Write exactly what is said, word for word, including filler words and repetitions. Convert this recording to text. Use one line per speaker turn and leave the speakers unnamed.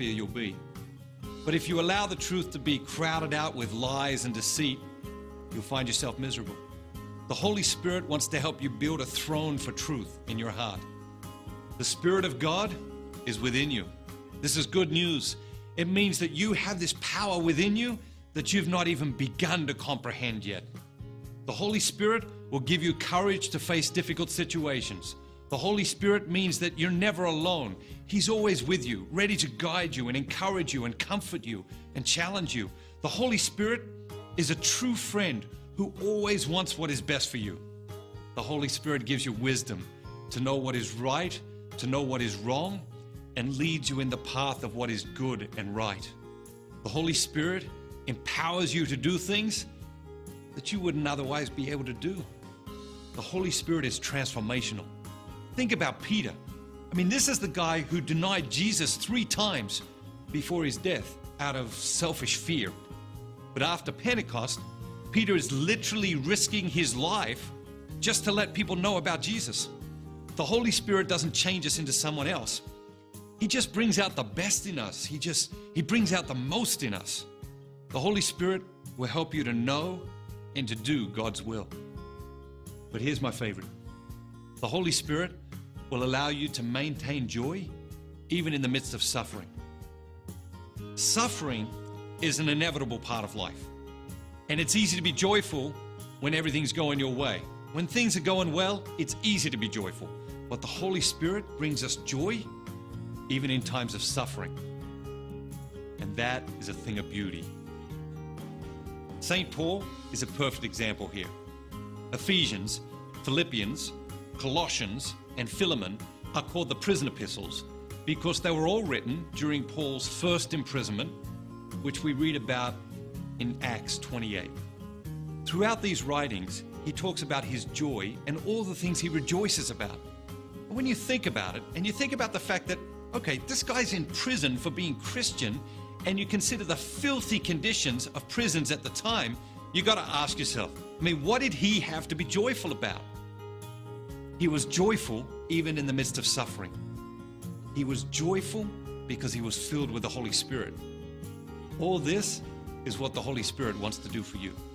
happier you'll be. But if you allow the truth to be crowded out with lies and deceit, you'll find yourself miserable. The Holy Spirit wants to help you build a throne for truth in your heart. The Spirit of God is within you. This is good news. It means that you have this power within you that you've not even begun to comprehend yet. The Holy Spirit will give you courage to face difficult situations. The Holy Spirit means that you're never alone. He's always with you, ready to guide you and encourage you and comfort you and challenge you. The Holy Spirit is a true friend who always wants what is best for you. The Holy Spirit gives you wisdom to know what is right, to know what is wrong, and leads you in the path of what is good and right. The Holy Spirit empowers you to do things that you wouldn't otherwise be able to do. The Holy Spirit is transformational. Think about Peter. I mean, this is the guy who denied Jesus three times before his death out of selfish fear. But after Pentecost, Peter is literally risking his life just to let people know about Jesus. The Holy Spirit doesn't change us into someone else. He just brings out the best in us. He just, he brings out the most in us. The Holy Spirit will help you to know and to do God's will. But here's my favorite. The Holy Spirit will allow you to maintain joy even in the midst of suffering. Suffering is an inevitable part of life. And it's easy to be joyful when everything's going your way. When things are going well, it's easy to be joyful. But the Holy Spirit brings us joy even in times of suffering. And that is a thing of beauty. Saint Paul is a perfect example here. Ephesians, Philippians, Colossians, and Philemon are called the prison epistles because they were all written during Paul's first imprisonment, which we read about in Acts twenty-eight. Throughout these writings, he talks about his joy and all the things he rejoices about. And when you think about it, and you think about the fact that, okay, this guy's in prison for being Christian, and you consider the filthy conditions of prisons at the time, you got to ask yourself, I mean, what did he have to be joyful about? He was joyful even in the midst of suffering. He was joyful because he was filled with the Holy Spirit. All this is what the Holy Spirit wants to do for you.